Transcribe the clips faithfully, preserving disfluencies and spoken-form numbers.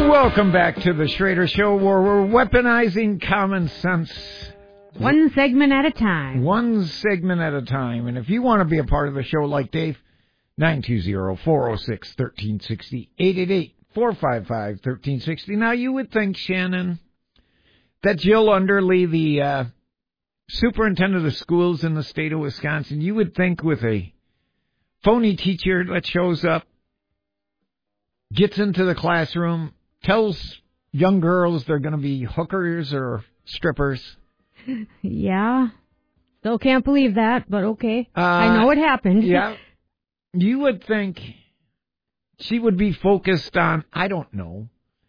Welcome back to the Schrader Show, where we're weaponizing common sense. One segment at a time. One segment at a time. And if you want to be a part of the show like Dave, nine two zero, four oh six, one three six zero, eight eight eight, four five five, one three six zero. Now, you would think, Shannon, that Jill Underly, the uh, superintendent of schools in the state of Wisconsin, you would think with a phony teacher that shows up, gets into the classroom, tells young girls they're going to be hookers or strippers. Yeah. Still can't believe that, but okay. Uh, I know it happened. Yeah. You would think she would be focused on, I don't know,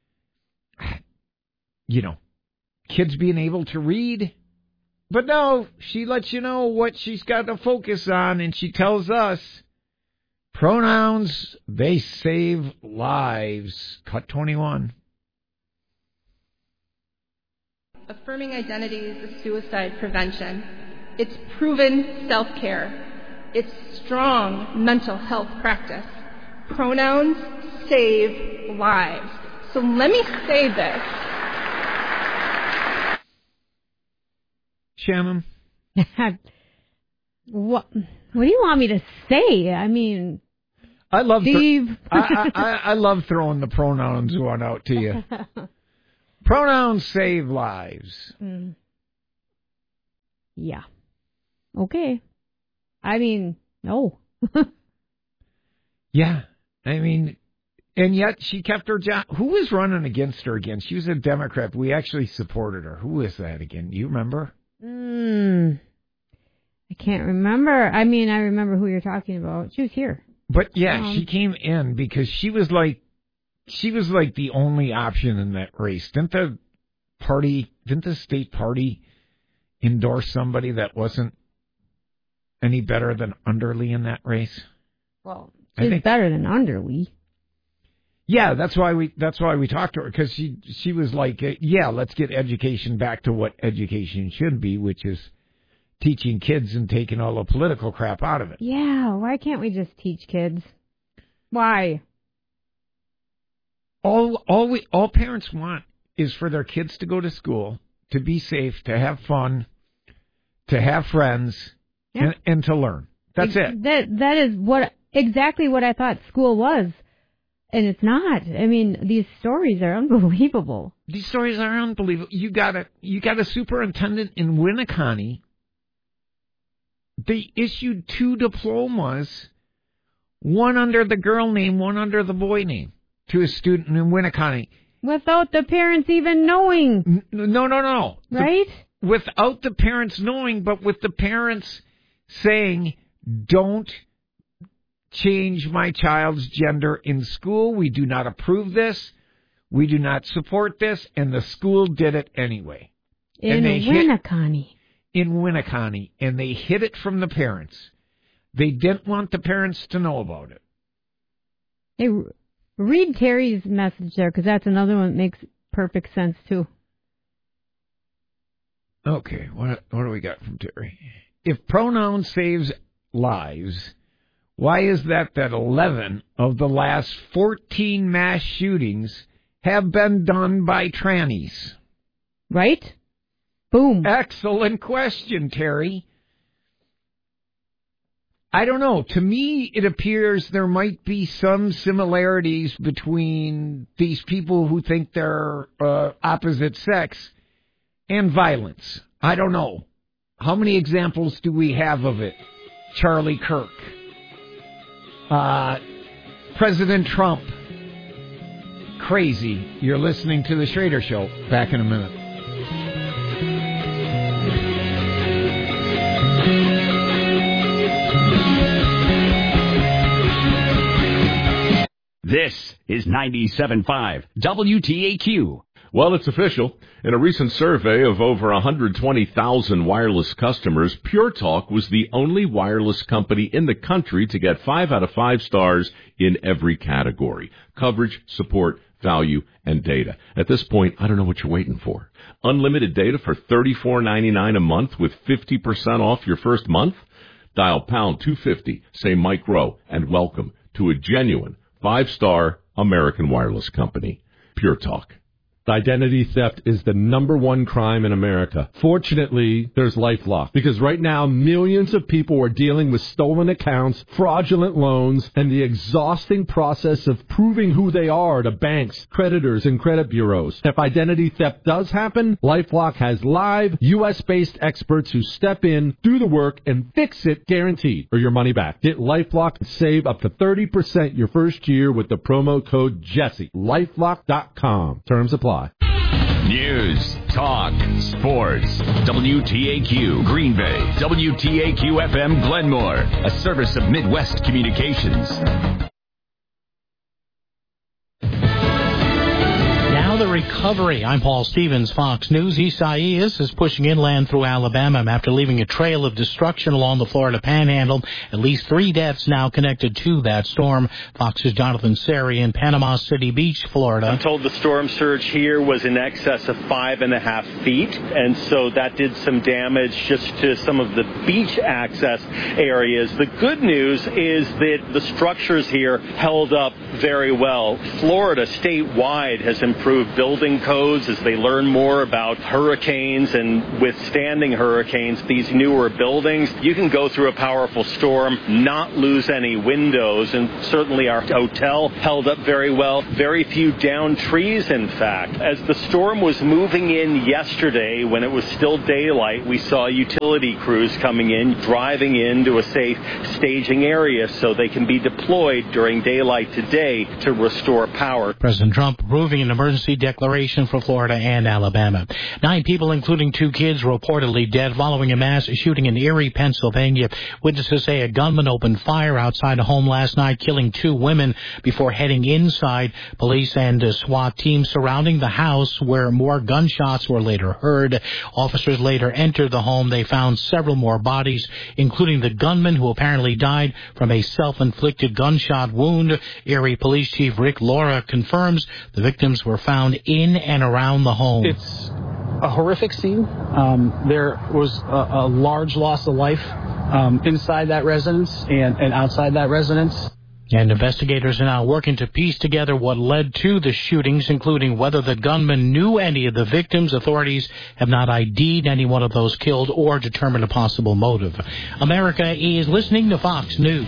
you know, kids being able to read. But no, she lets you know what she's got to focus on, and she tells us, pronouns, they save lives. Cut twenty-one. Affirming identities is suicide prevention. It's proven self-care. It's strong mental health practice. Pronouns save lives. So let me say this. Shannon? What, what do you want me to say? I mean... I love Steve. Th- I, I, I love throwing the pronouns one out to you. Pronouns save lives. Mm. Yeah. Okay. I mean, no. Yeah. I mean, and yet she kept her job. Who was running against her again? She was a Democrat. We actually supported her. Who is that again? Do you remember? Mm. I can't remember. I mean, I remember who you're talking about. She was here. But yeah, um, she came in because she was like, she was like the only option in that race. Didn't the party, didn't the state party endorse somebody that wasn't any better than Underly in that race? Well, she's think, better than Underly. Yeah, that's why we that's why we talked to her, because she she was like, yeah, let's get education back to what education should be, which is teaching kids and taking all the political crap out of it. Yeah, why can't we just teach kids? Why? All all we all parents want is for their kids to go to school, to be safe, to have fun, to have friends, yeah. and, and to learn. That's it. it. That that is what exactly what I thought school was. And it's not. I mean, these stories are unbelievable. These stories are unbelievable. You got a you got a superintendent in Winneconne. They issued two diplomas, one under the girl name, one under the boy name, to a student in Winneconne. Without the parents even knowing. No, no, no. Right? The, without the parents knowing, but with the parents saying, don't change my child's gender in school. We do not approve this. We do not support this. And the school did it anyway. In Winneconne. In Winneconne, and they hid it from the parents. They didn't want the parents to know about it. Hey, read Terry's message there, because that's another one that makes perfect sense, too. Okay, what, what do we got from Terry? If pronoun saves lives, why is that that eleven of the last fourteen mass shootings have been done by trannies? Right? Boom. Excellent question, Terry. I don't know. To me, it appears there might be some similarities between these people who think they're uh, opposite sex and violence. I don't know. How many examples do we have of it? Charlie Kirk. Uh, President Trump. Crazy. You're listening to The Schrader Show. Back in a minute. This is ninety-seven point five W T A Q. Well, it's official. In a recent survey of over one hundred twenty thousand wireless customers, Pure Talk was the only wireless company in the country to get five out of five stars in every category: coverage, support, value, and data. At this point, I don't know what you're waiting for. Unlimited data for thirty-four ninety-nine a month with fifty percent off your first month? Dial pound two fifty, say Mike Rowe, and welcome to a genuine five-star American wireless company. Pure Talk. Identity theft is the number one crime in America. Fortunately, there's LifeLock, because right now millions of people are dealing with stolen accounts, fraudulent loans, and the exhausting process of proving who they are to banks, creditors, and credit bureaus. If identity theft does happen, LifeLock has live, U S-based experts who step in, do the work, and fix it guaranteed, or your money back. Get LifeLock and save up to thirty percent your first year with the promo code Jesse. LifeLock dot com. Terms apply. News, talk, sports. W T A Q Green Bay. W T A Q F M Glenmore. A service of Midwest Communications. The recovery. I'm Paul Stevens, Fox News. Isaias is pushing inland through Alabama after leaving a trail of destruction along the Florida Panhandle. At least three deaths now connected to that storm. Fox's Jonathan Seri in Panama City Beach, Florida. I'm told the storm surge here was in excess of five and a half feet, and so that did some damage just to some of the beach access areas. The good news is that the structures here held up very well. Florida statewide has improved building codes as they learn more about hurricanes and withstanding hurricanes. These newer buildings, you can go through a powerful storm, not lose any windows, and certainly our hotel held up very well. Very few downed trees, in fact. As the storm was moving in yesterday, when it was still daylight, we saw utility crews coming in, driving into a safe staging area so they can be deployed during daylight today to restore power. President Trump approving an emergency declaration for Florida and Alabama. Nine people, including two kids, reportedly dead following a mass shooting in Erie, Pennsylvania. Witnesses say a gunman opened fire outside a home last night, killing two women before heading inside. Police and a SWAT team surrounding the house where more gunshots were later heard. Officers later entered the home. They found several more bodies, including the gunman who apparently died from a self-inflicted gunshot wound. Erie Police Chief Rick Laura confirms the victims were found in and around the home. It's a horrific scene. Um, there was a, a large loss of life um, inside that residence and, and outside that residence. And investigators are now working to piece together what led to the shootings, including whether the gunman knew any of the victims. Authorities have not I D'd any one of those killed or determined a possible motive. America is listening to Fox News.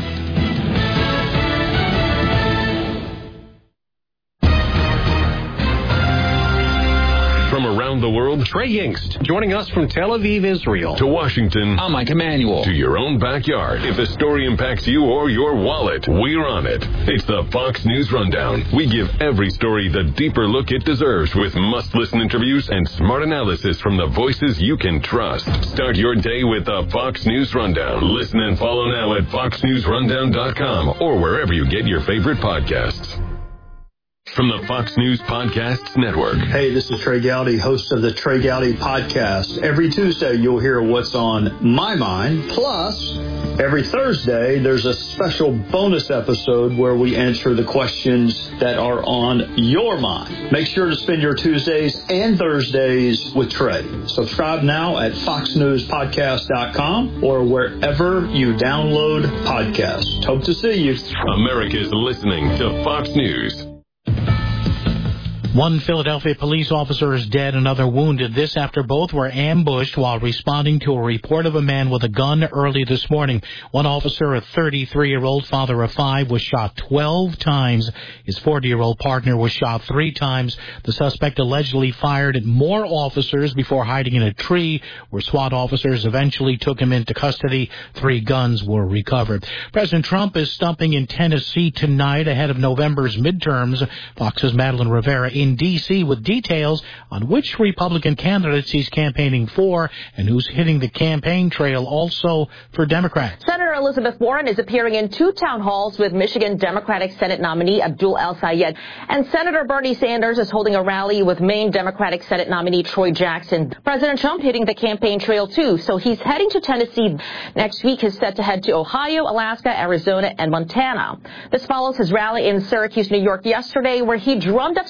From around the world, Trey Yingst, joining us from Tel Aviv, Israel. To Washington, I'm Mike Emanuel. To your own backyard. If the story impacts you or your wallet, we're on it. It's the Fox News Rundown. We give every story the deeper look it deserves with must-listen interviews and smart analysis from the voices you can trust. Start your day with the Fox News Rundown. Listen and follow now at fox news rundown dot com or wherever you get your favorite podcasts. From the Fox News Podcasts Network. Hey, this is Trey Gowdy, host of the Trey Gowdy Podcast. Every Tuesday, you'll hear what's on my mind. Plus, every Thursday, there's a special bonus episode where we answer the questions that are on your mind. Make sure to spend your Tuesdays and Thursdays with Trey. Subscribe now at fox news podcast dot com or wherever you download podcasts. Hope to see you. America's listening to Fox News. One Philadelphia police officer is dead, another wounded. This after both were ambushed while responding to a report of a man with a gun early this morning. One officer, a thirty-three-year-old father of five, was shot twelve times. His forty-year-old partner was shot three times. The suspect allegedly fired at more officers before hiding in a tree, where SWAT officers eventually took him into custody. Three guns were recovered. President Trump is stumping in Tennessee tonight ahead of November's midterms. Fox's Madeline Rivera in in D C with details on which Republican candidates he's campaigning for and who's hitting the campaign trail also for Democrats. Senator Elizabeth Warren is appearing in two town halls with Michigan Democratic Senate nominee Abdul El-Sayed, and Senator Bernie Sanders is holding a rally with Maine Democratic Senate nominee Troy Jackson. President Trump hitting the campaign trail too, so he's heading to Tennessee. Next week he's set to head to Ohio, Alaska, Arizona, and Montana. This follows his rally in Syracuse, New York yesterday, where he drummed up support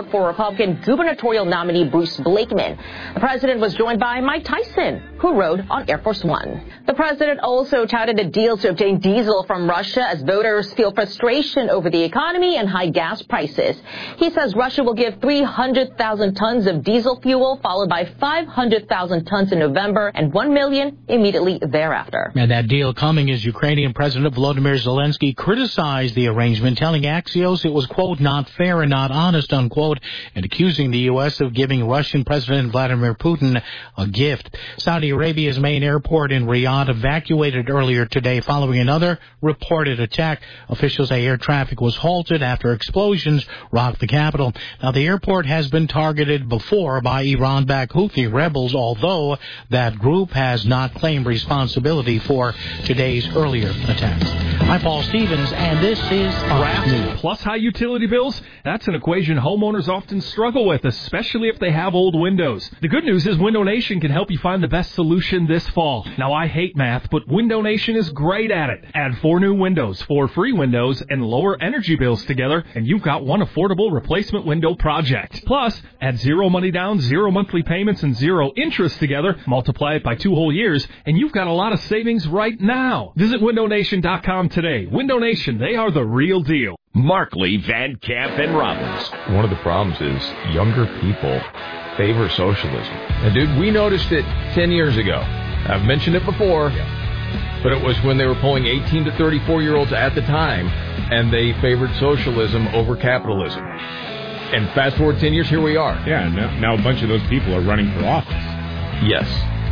for Republican gubernatorial nominee Bruce Blakeman. The president was joined by Mike Tyson, who rode on Air Force One. The president also touted a deal to obtain diesel from Russia as voters feel frustration over the economy and high gas prices. He says Russia will give three hundred thousand tons of diesel fuel, followed by five hundred thousand tons in November and one million immediately thereafter. And that deal coming as Ukrainian President Volodymyr Zelensky criticized the arrangement, telling Axios it was, quote, not fair and not honest, unquote, and accusing the U S of giving Russian President Vladimir Putin a gift. Saudi Arabia's main airport in Riyadh evacuated earlier today following another reported attack. Officials say air traffic was halted after explosions rocked the capital. Now, the airport has been targeted before by Iran-backed Houthi rebels, although that group has not claimed responsibility for today's earlier attacks. I'm Paul Stevens, and this is Fox News. Plus high utility bills? That's an equation homeowners often struggle with, especially if they have old windows. The good news is Window Nation can help you find the best solution this fall. Now, I hate math, but Window Nation is great at it. Add four new windows, four free windows, and lower energy bills together, and you've got one affordable replacement window project. Plus, add zero money down, zero monthly payments, and zero interest together, multiply it by two whole years, and you've got a lot of savings right now. Visit window nation dot com today. Window Nation, they are the real deal. Markley, Van Camp, and Robbins. One of the problems is younger people favor socialism. And dude, we noticed it ten years ago. I've mentioned it before, but it was when they were polling eighteen to thirty-four year olds at the time, and they favored socialism over capitalism. And fast forward ten years, here we are. Yeah, now, now a bunch of those people are running for office. Yes.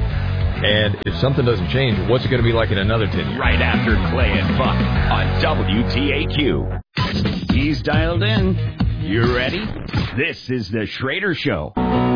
And if something doesn't change, what's it going to be like in another ten years? Right after Clay and Buck on W T A Q. He's dialed in. You ready? This is the Schrader Show.